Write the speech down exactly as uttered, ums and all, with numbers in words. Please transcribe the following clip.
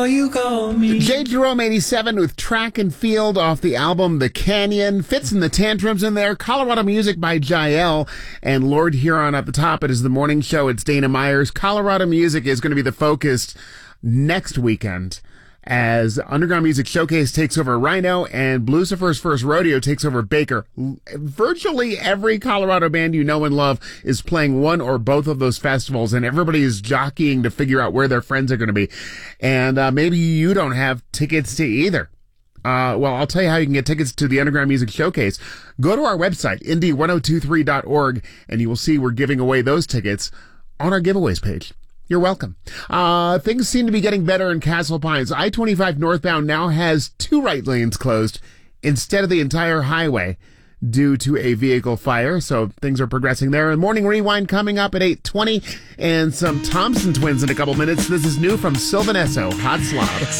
before you call me. J. Jerome eighty-seven with Track and Field off the album The Canyon. Fits and the Tantrums in there. Colorado Music by Jael and Lord Huron at the top. It is the morning show. It's Dana Myers. Colorado Music is going to be the focus next weekend as Underground Music Showcase takes over Rhino and Blucifer's First Rodeo takes over Baker. Virtually every Colorado band you know and love is playing one or both of those festivals, and everybody is jockeying to figure out where their friends are going to be. And uh, maybe you don't have tickets to either. Uh, well, I'll tell you how you can get tickets to the Underground Music Showcase. Go to our website, indy ten twenty-three dot org, and you will see we're giving away those tickets on our giveaways page. You're welcome. Uh, things seem to be getting better in Castle Pines. I twenty-five northbound now has two right lanes closed instead of the entire highway due to a vehicle fire. So things are progressing there. And Morning Rewind coming up at eight twenty and some Thompson Twins in a couple minutes. This is new from Sylvan Esso, Hot Slob.